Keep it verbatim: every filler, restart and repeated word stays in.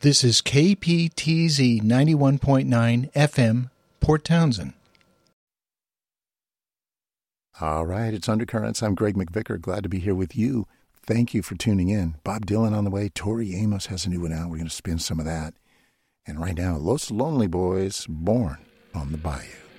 This is K P T Z ninety-one point nine F M, Port Townsend. All right, it's Undercurrents. I'm Greg McVicker. Glad to be here with you. Thank you for tuning in. Bob Dylan on the way. Tori Amos has a new one out. We're going to spin some of that. And right now, Los Lonely Boys, Born on the Bayou.